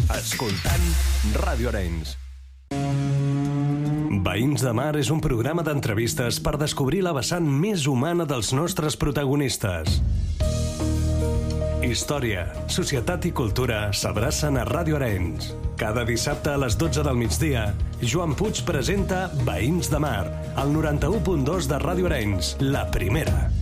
escoltant Ràdio Arenys. Veïns de Mar és un programa d'entrevistes per descobrir la vessant més humana dels nostres protagonistes. Història, societat i cultura s'abracen a Ràdio Arenys. Cada dissabte a les 12 del migdia, Joan Puig presenta Veïns de Mar, al 91.2 de Ràdio Arenys, la primera.